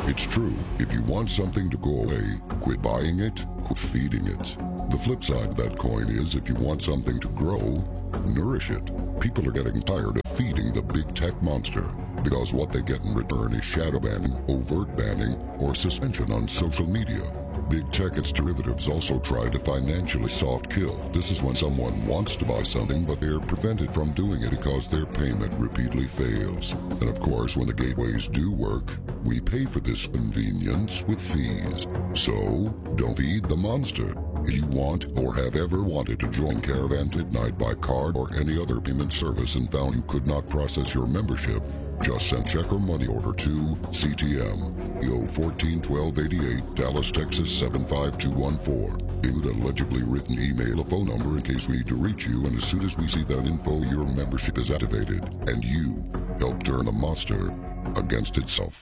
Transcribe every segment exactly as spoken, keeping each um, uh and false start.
It's true. If you want something to go away, quit buying it, quit feeding it. The flip side of that coin is if you want something to grow, nourish it. People are getting tired of feeding the big tech monster because what they get in return is shadow banning, overt banning, or suspension on social media. Big tech and its derivatives also try to financially soft kill. This is when someone wants to buy something, but they're prevented from doing it because their payment repeatedly fails. And of course, when the gateways do work, we pay for this convenience with fees. So, don't feed the monster. If you want or have ever wanted to join Caravan Midnight by card or any other payment service and found you could not process your membership, just send check or money order to C T M, P O fourteen twelve eighty-eight, Dallas, Texas seven five two one four. Include a legibly written email, a phone number in case we need to reach you, and as soon as we see that info, your membership is activated, and you help turn the monster against itself.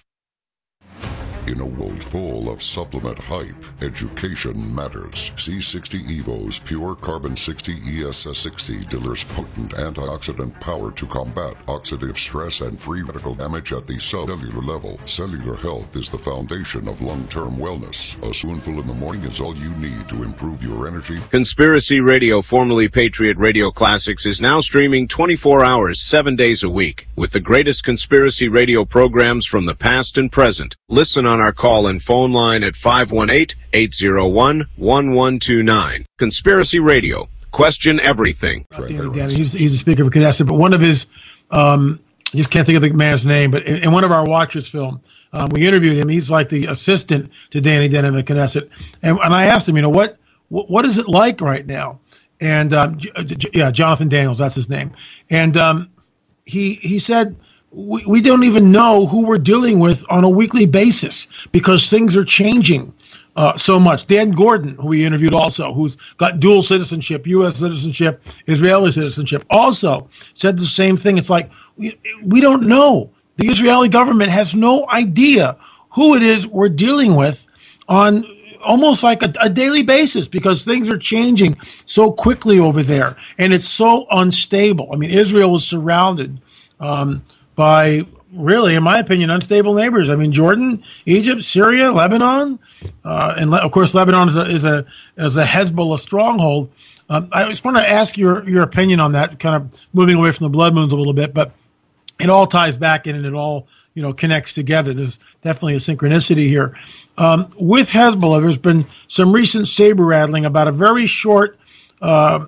In a world full of supplement hype, education matters. C sixty evo's Pure Carbon sixty E S S sixty delivers potent antioxidant power to combat oxidative stress and free radical damage at the cellular level. Cellular health is the foundation of long-term wellness. A spoonful in the morning is all you need to improve your energy. Conspiracy Radio, formerly Patriot Radio Classics, is now streaming twenty-four hours, seven days a week, with the greatest conspiracy radio programs from the past and present. Listen on our call and phone line at five one eight, eight zero one, one one two nine. Conspiracy Radio. Question everything. Danny, Danny, he's, he's the speaker of Knesset, but one of his, um, I just can't think of the man's name, but in, in one of our Watchers film, um, we interviewed him. He's like the assistant to Danny Denham at Knesset. And, and I asked him, you know, what, what, what is it like right now? And, um, J- J- yeah, Jonathan Daniels, that's his name. And um, he he said, We, we don't even know who we're dealing with on a weekly basis because things are changing uh, so much. Dan Gordon, who we interviewed also, who's got dual citizenship, U S citizenship, Israeli citizenship, also said the same thing. It's like, we, we don't know. The Israeli government has no idea who it is we're dealing with on almost like a, a daily basis because things are changing so quickly over there. And it's so unstable. I mean, Israel is surrounded um, by really, in my opinion, unstable neighbors. I mean, Jordan, Egypt, Syria, Lebanon, uh, and le- of course, Lebanon is a is a, is a Hezbollah stronghold. Um, I just want to ask your your opinion on that, kind of moving away from the blood moons a little bit, but it all ties back in and it all you know connects together. There's definitely a synchronicity here. Um, with Hezbollah, there's been some recent saber rattling about a very short, uh,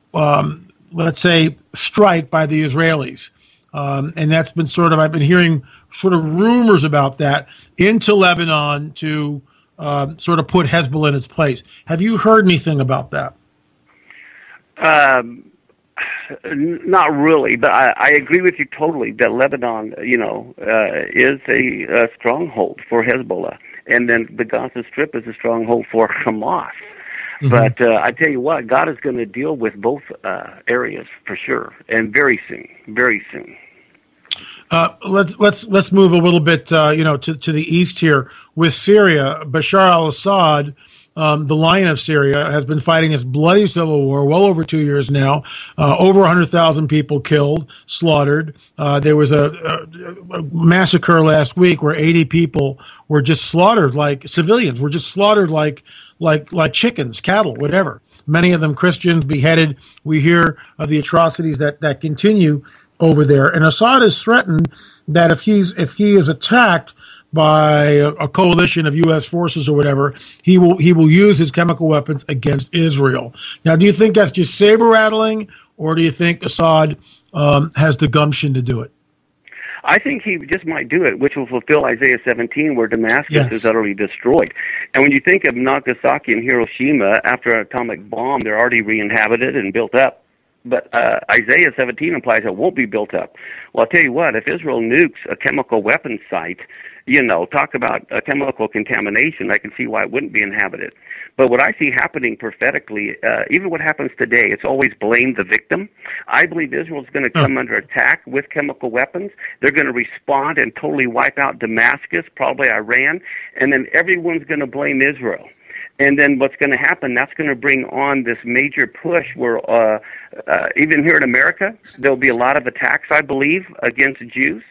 um, let's say, strike by the Israelis. Um, and that's been sort of, I've been hearing sort of rumors about that into Lebanon to um, sort of put Hezbollah in its place. Have you heard anything about that? Um, not really, but I, I agree with you totally that Lebanon, you know, uh, is a, a stronghold for Hezbollah. And then the Gaza Strip is a stronghold for Hamas. Mm-hmm. But uh, I tell you what, God is going to deal with both uh, areas for sure, and very soon, very soon. Uh, let's let's let's move a little bit, uh, you know, to to the east here with Syria. Bashar al-Assad, um, the lion of Syria, has been fighting this bloody civil war well over two years now. Uh, over one hundred thousand people killed, slaughtered. Uh, there was a, a, a massacre last week where eighty people were just slaughtered, like civilians were just slaughtered like. like like chickens, cattle, whatever. Many of them Christians, beheaded. We hear of the atrocities that, that continue over there. And Assad has threatened that if he's if he is attacked by a, a coalition of U S forces or whatever, he will he will use his chemical weapons against Israel. Now, do you think that's just saber rattling, or do you think Assad um, has the gumption to do it? I think he just might do it, which will fulfill Isaiah seventeen, where Damascus yes. is utterly destroyed. And when you think of Nagasaki and Hiroshima, after an atomic bomb, they're already re-inhabited and built up. But uh, Isaiah seventeen implies it won't be built up. Well, I'll tell you what, if Israel nukes a chemical weapons site, you know, talk about a chemical contamination, I can see why it wouldn't be inhabited. But what I see happening prophetically, uh, even what happens today, it's always blame the victim. I believe Israel's going to come under attack with chemical weapons. They're going to respond and totally wipe out Damascus, probably Iran, and then everyone's going to blame Israel. And then what's going to happen, that's going to bring on this major push where uh, uh, even here in America, there'll be a lot of attacks, I believe, against Jews.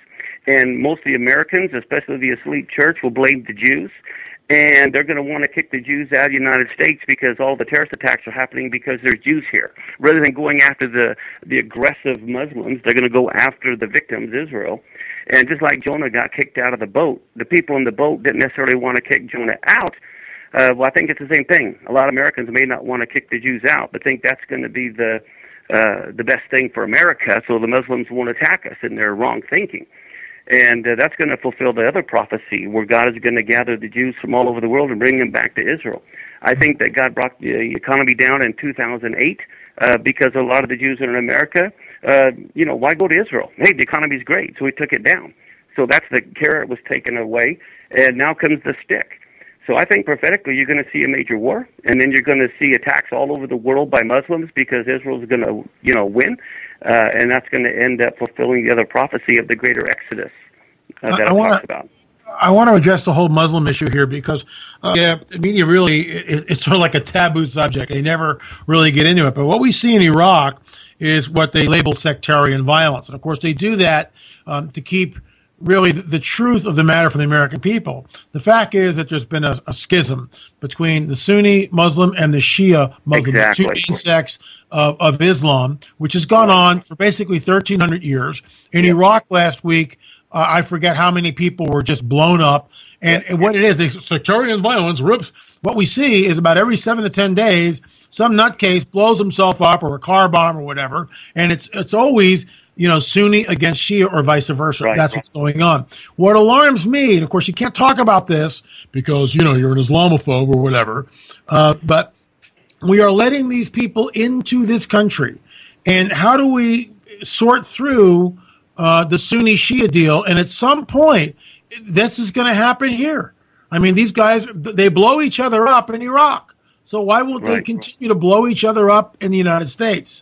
And most of the Americans, especially the elite church, will blame the Jews. And they're going to want to kick the Jews out of the United States because all the terrorist attacks are happening because there's Jews here. Rather than going after the, the aggressive Muslims, they're going to go after the victims, Israel. And just like Jonah got kicked out of the boat, the people in the boat didn't necessarily want to kick Jonah out. Uh, well, I think it's the same thing. A lot of Americans may not want to kick the Jews out, but think that's going to be the uh, the best thing for America, so the Muslims won't attack us in their wrong thinking. And uh, that's going to fulfill the other prophecy where God is going to gather the Jews from all over the world and bring them back to Israel. I think that God brought the economy down in two thousand eight uh, because a lot of the Jews are in America. Uh, you know, why go to Israel? Hey, the economy's great, so we took it down. So that's the carrot was taken away, and now comes the stick. So I think prophetically you're going to see a major war, and then you're going to see attacks all over the world by Muslims because Israel's going to, you know, win. Uh, and that's going to end up fulfilling the other prophecy of the greater Exodus uh, that I, I wanna, talked about. I want to address the whole Muslim issue here because uh, yeah, the media really, it, it's sort of like a taboo subject. They never really get into it. But what we see in Iraq is what they label sectarian violence. And, of course, they do that um, to keep really the, the truth of the matter for the American people. The fact is that there's been a, a schism between the Sunni Muslim and the Shia Muslim, exactly. the two main sects of, of Islam, which has gone on for basically thirteen hundred years. In yeah. Iraq last week, uh, I forget how many people were just blown up. And, yeah. and what it is, they, sectarian violence, rips. What we see is about every seven to ten days, some nutcase blows himself up or a car bomb or whatever. And it's it's always, you know, Sunni against Shia or vice versa. Right, That's right. what's going on. What alarms me, and of course you can't talk about this because, you know, you're an Islamophobe or whatever, uh, but we are letting these people into this country. And how do we sort through uh, the Sunni Shia deal? And at some point, this is going to happen here. I mean, these guys, they blow each other up in Iraq. So why won't right. they continue to blow each other up in the United States?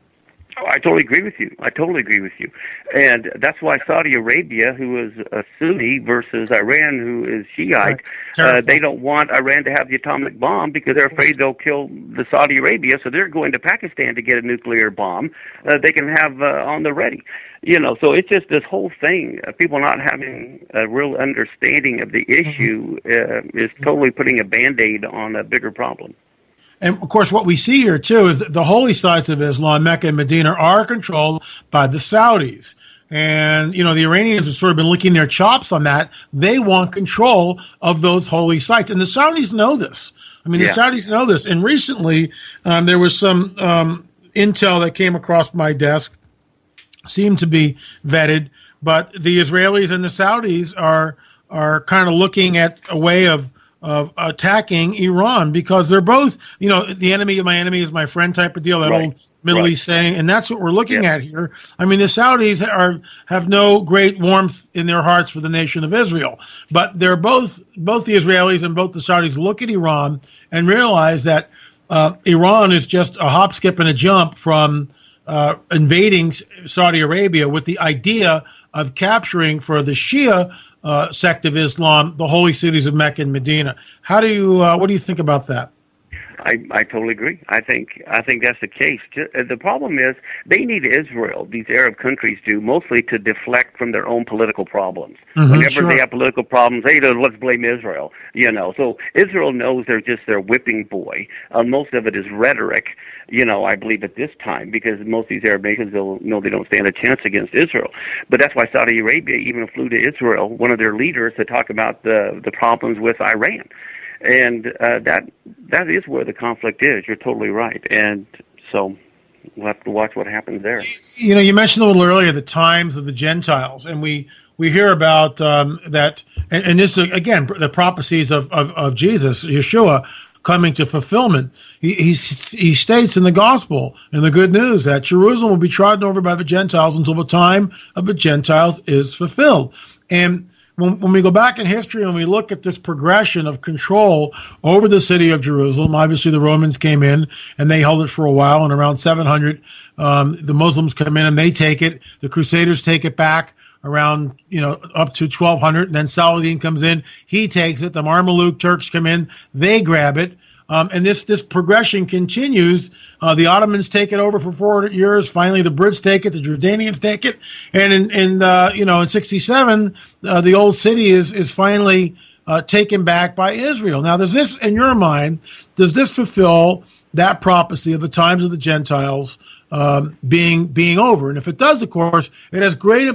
Oh, I totally agree with you. I totally agree with you. And that's why Saudi Arabia, who is a Sunni, versus Iran, who is Shiite, right. uh, they don't want Iran to have the atomic bomb because they're afraid they'll kill the Saudi Arabia, so they're going to Pakistan to get a nuclear bomb uh, they can have uh, on the ready. You know, so it's just this whole thing. Uh, people not having a real understanding of the issue uh, is totally putting a Band-Aid on a bigger problem. And, of course, what we see here, too, is that the holy sites of Islam, Mecca and Medina, are controlled by the Saudis. And, you know, the Iranians have sort of been licking their chops on that. They want control of those holy sites. And the Saudis know this. I mean, yeah. the Saudis know this. And recently, um, there was some um, intel that came across my desk, seemed to be vetted, but the Israelis and the Saudis are are kind of looking at a way of of attacking Iran because they're both, you know, the enemy of my enemy is my friend type of deal, that right. old Middle right. East saying, and that's what we're looking yep. at here. I mean, the Saudis are have no great warmth in their hearts for the nation of Israel, but they're both, both the Israelis and both the Saudis look at Iran and realize that uh, Iran is just a hop, skip, and a jump from uh, invading Saudi Arabia with the idea of capturing for the Shia Uh, sect of Islam, the holy cities of Mecca and Medina. How do you, uh, what do you think about that? I, I totally agree. I think I think that's the case. The problem is they need Israel, these Arab countries do, mostly to deflect from their own political problems. Mm-hmm, Whenever sure. they have political problems, hey, let's blame Israel. You know, so Israel knows they're just their whipping boy. Uh, most of it is rhetoric. You know, I believe at this time, because most of these Arab nations will know they don't stand a chance against Israel. But that's why Saudi Arabia even flew to Israel, one of their leaders, to talk about the the problems with Iran. And uh, that that is where the conflict is. You're totally right. And so we'll have to watch what happens there. You know, you mentioned a little earlier the times of the Gentiles, and we, we hear about um, that, and, and this, again, the prophecies of, of, of Jesus, Yeshua, coming to fulfillment. He, he, he states in the gospel, in the good news, that Jerusalem will be trodden over by the Gentiles until the time of the Gentiles is fulfilled. And When, when we go back in history and we look at this progression of control over the city of Jerusalem, obviously the Romans came in and they held it for a while, and around seven hundred, um, the Muslims come in and they take it. The Crusaders take it back around, you know, up to twelve hundred, and then Saladin comes in, he takes it. The Mameluke Turks come in, they grab it. Um, and this this progression continues. Uh, the Ottomans take it over for four hundred years. Finally, the Brits take it. The Jordanians take it. And in, in uh, you know in sixty-seven, uh, the old city is is finally uh, taken back by Israel. Now, does this, in your mind, does this fulfill that prophecy of the times of the Gentiles um, being being over? And if it does, of course, it has great